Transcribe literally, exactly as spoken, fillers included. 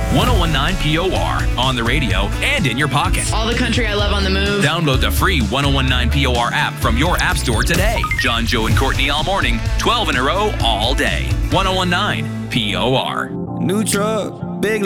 ten nineteen P O R on the radio and in your pocket. All the country I love on the move. Download the free ten nineteen P O R app from your app store today. John, Joe, and Courtney all morning, twelve in a row all day. ten nineteen P O R. New truck.